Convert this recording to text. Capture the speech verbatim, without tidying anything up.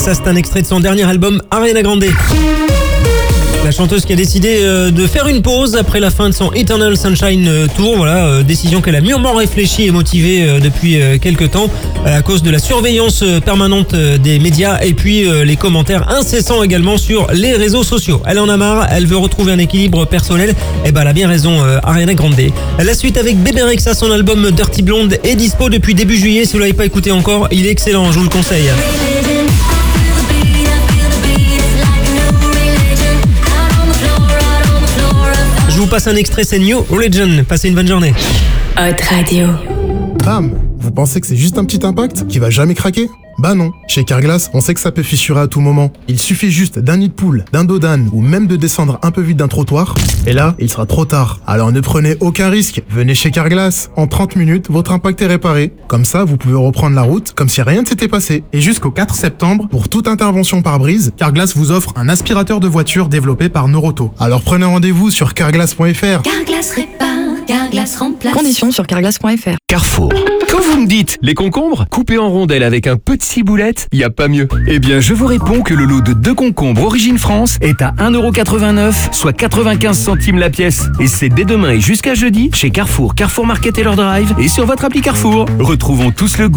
Ça, c'est un extrait de son dernier album, Ariana Grande. La chanteuse qui a décidé de faire une pause après la fin de son Eternal Sunshine Tour. Voilà, décision qu'elle a mûrement réfléchie et motivée depuis quelques temps à cause de la surveillance permanente des médias et puis les commentaires incessants également sur les réseaux sociaux. Elle en a marre, elle veut retrouver un équilibre personnel. Et ben, elle a bien raison, Ariana Grande. La suite avec Bebe Rexha, son album Dirty Blonde est dispo depuis début juillet. Si vous l'avez pas écouté encore, il est excellent, je vous le conseille. Je vous passe un extrait, c'est New Religion. Passez une bonne journée. Hot Radio. Bam! Vous pensez que c'est juste un petit impact qui va jamais craquer? Bah non. Chez Carglass, on sait que ça peut fissurer à tout moment. Il suffit juste d'un nid de poule, d'un dos d'âne ou même de descendre un peu vite d'un trottoir. Et là, il sera trop tard. Alors ne prenez aucun risque. Venez chez Carglass. En trente minutes, votre impact est réparé. Comme ça, vous pouvez reprendre la route comme si rien ne s'était passé. Et jusqu'au quatre septembre, pour toute intervention par brise, Carglass vous offre un aspirateur de voiture développé par Noroto. Alors prenez rendez-vous sur carglass point f r. Carglass répare, Carglass remplace. Conditions sur carglass point f r. Carrefour. Quand vous me dites les concombres coupés en rondelles avec un peu de ciboulette, y a pas mieux. Eh bien, je vous réponds que le lot de deux concombres Origine France est à un euro quatre-vingt-neuf, soit quatre-vingt-quinze centimes la pièce. Et c'est dès demain et jusqu'à jeudi chez Carrefour, Carrefour Market et leur Drive et sur votre appli Carrefour. Retrouvons tous le goût